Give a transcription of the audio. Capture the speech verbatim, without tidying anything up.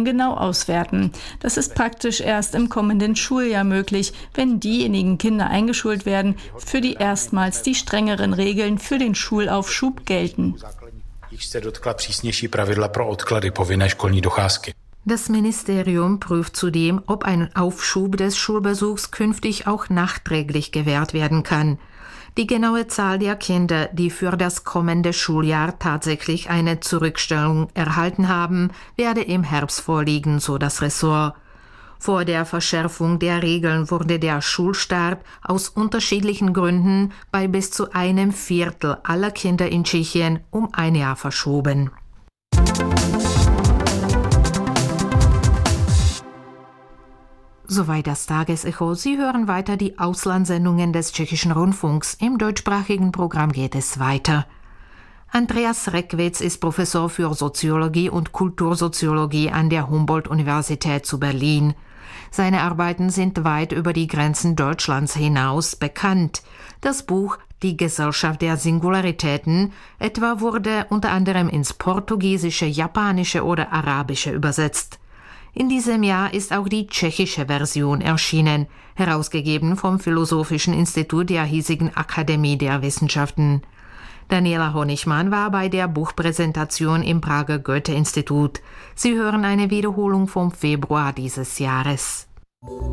genau auswerten. Das ist praktisch erst im kommenden Schuljahr möglich, wenn diejenigen Kinder eingeschult werden, für die erstmals die strengeren Regeln für den Schulaufschub gelten. Das Ministerium prüft zudem, ob ein Aufschub des Schulbesuchs künftig auch nachträglich gewährt werden kann. Die genaue Zahl der Kinder, die für das kommende Schuljahr tatsächlich eine Zurückstellung erhalten haben, werde im Herbst vorliegen, so das Ressort. Vor der Verschärfung der Regeln wurde der Schulstart aus unterschiedlichen Gründen bei bis zu einem Viertel aller Kinder in Tschechien um ein Jahr verschoben. Soweit das Tagesecho. Sie hören weiter die Auslandssendungen des Tschechischen Rundfunks. Im deutschsprachigen Programm geht es weiter. Andreas Reckwitz ist Professor für Soziologie und Kultursoziologie an der Humboldt-Universität zu Berlin. Seine Arbeiten sind weit über die Grenzen Deutschlands hinaus bekannt. Das Buch Die Gesellschaft der Singularitäten etwa wurde unter anderem ins Portugiesische, Japanische oder Arabische übersetzt. In diesem Jahr ist auch die tschechische Version erschienen, herausgegeben vom Philosophischen Institut der hiesigen Akademie der Wissenschaften. Daniela Honigmann war bei der Buchpräsentation im Prager Goethe-Institut. Sie hören eine Wiederholung vom Februar dieses Jahres.